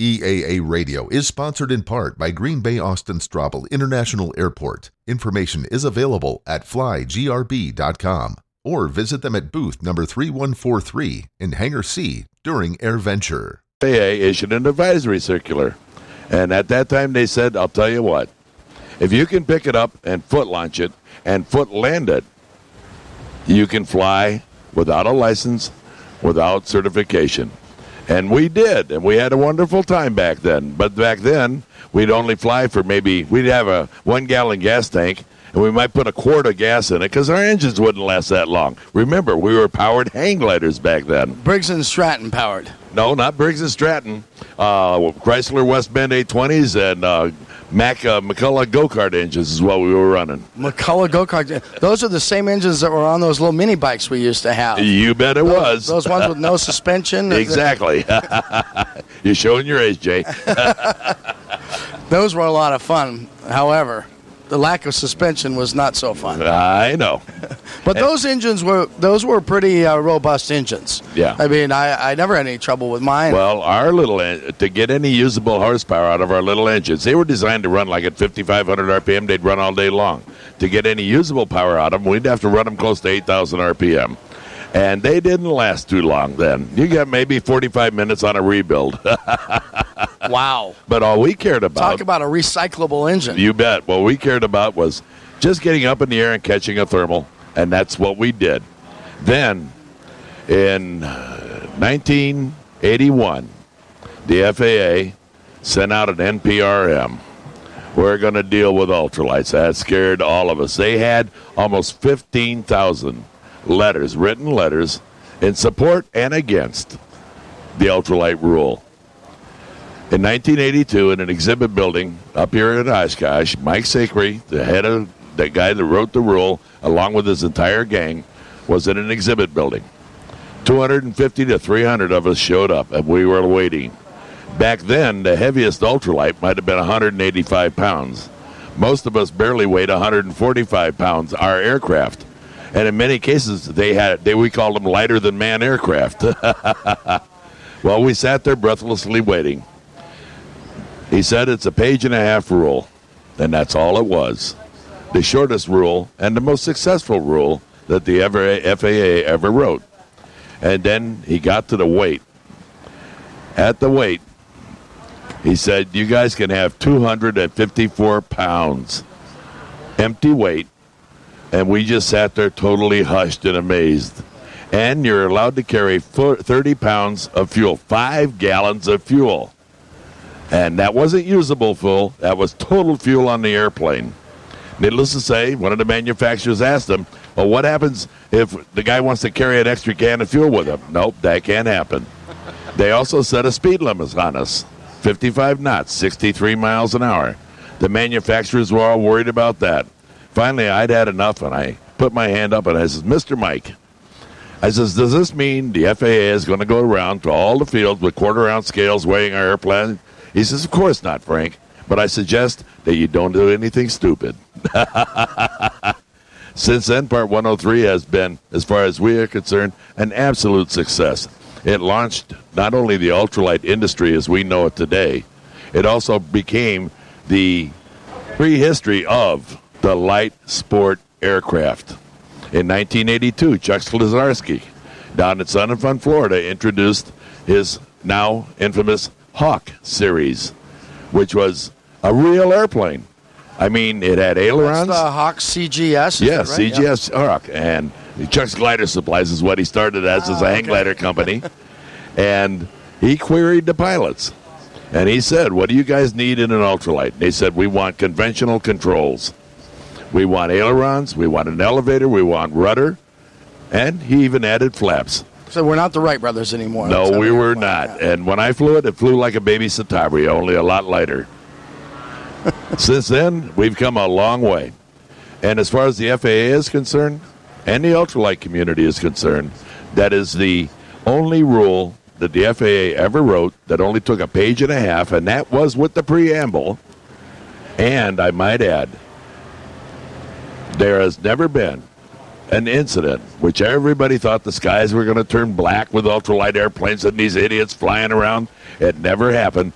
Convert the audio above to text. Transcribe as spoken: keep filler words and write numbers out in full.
E A A Radio is sponsored in part by Green Bay Austin Straubel International Airport. Information is available at fly g r b dot com or visit them at booth number three one four three in Hangar C during AirVenture. A A issued an advisory circular, and at that time they said, I'll tell you what, if you can pick it up and foot launch it and foot land it, you can fly without a license, without certification. And we did, and we had a wonderful time back then. But back then, we'd only fly for maybe, we'd have a one-gallon gas tank, and we might put a quart of gas in it because our engines wouldn't last that long. Remember, we were powered hang gliders back then. Briggs and Stratton powered. No, not Briggs and Stratton. Uh, Chrysler West Bend eight twenties and uh, Mack uh, McCullough go-kart engines is what we were running. McCullough go-kart. Those are the same engines that were on those little mini bikes we used to have. You bet it those, was. Those ones with no suspension. Exactly. You're showing your age, Jay. Those were a lot of fun. However, the lack of suspension was not so fun. I know. But and, those engines were those were pretty uh, robust engines. Yeah. I mean, I, I never had any trouble with mine. Well, our little to get any usable horsepower out of our little engines, they were designed to run like at fifty-five hundred R P M. They'd run all day long. To get any usable power out of them, we'd have to run them close to eight thousand R P M. And they didn't last too long then. You got maybe forty-five minutes on a rebuild. Wow. But all we cared about... Talk about a recyclable engine. You bet. What we cared about was just getting up in the air and catching a thermal, and that's what we did. Then, in nineteen eighty-one, the F A A sent out an N P R M. We're going to deal with ultralights. That scared all of us. They had almost fifteen thousand letters, written letters, in support and against the ultralight rule. In nineteen eighty-two, in an exhibit building up here in Oshkosh, Mike Sakry, the head of the guy that wrote the rule, along with his entire gang, was in an exhibit building. two hundred fifty to three hundred of us showed up, and we were waiting. Back then, the heaviest ultralight might have been one hundred eighty-five pounds. Most of us barely weighed one hundred forty-five pounds, our aircraft. And in many cases, they had they we called them lighter-than-man aircraft. Well, we sat there breathlessly waiting. He said it's a page and a half rule, and that's all it was. The shortest rule and the most successful rule that the F A A ever wrote. And then he got to the weight. At the weight, he said, you guys can have two hundred fifty-four pounds empty weight, and we just sat there totally hushed and amazed. And you're allowed to carry thirty pounds of fuel, five gallons of fuel. And that wasn't usable fuel. That was total fuel on the airplane. Needless to say, one of the manufacturers asked him, well, what happens if the guy wants to carry an extra can of fuel with him? Nope, that can't happen. They also set a speed limit on us, fifty-five knots, sixty-three miles an hour. The manufacturers were all worried about that. Finally, I'd had enough, and I put my hand up, and I said, Mister Mike, I says, does this mean the F A A is going to go around to all the fields with quarter-ounce scales weighing our airplane? He says, of course not, Frank, but I suggest that you don't do anything stupid. Since then, Part one oh three has been, as far as we are concerned, an absolute success. It launched not only the ultralight industry as we know it today, it also became the prehistory of the light sport aircraft. In nineteen eighty-two, Chuck Slazarski, down at Sun and Fun, Florida, introduced his now infamous Hawk series, which was a real airplane. I mean, it had ailerons. That's the Hawk C G S? Yeah, right? C G S yeah. Hawk. And Chuck's Glider Supplies is what he started as, oh, as a hang okay. glider company. And he queried the pilots. And he said, what do you guys need in an ultralight? They said, we want conventional controls. We want ailerons. We want an elevator. We want rudder. And he even added flaps. So we're not the Wright brothers anymore. No, we were not. Yeah. And when I flew it, it flew like a baby Citabria, only a lot lighter. Since then, we've come a long way. And as far as the F A A is concerned, and the ultralight community is concerned, that is the only rule that the F A A ever wrote that only took a page and a half, and that was with the preamble. And I might add, there has never been an incident which everybody thought the skies were going to turn black with ultralight airplanes and these idiots flying around. It never happened.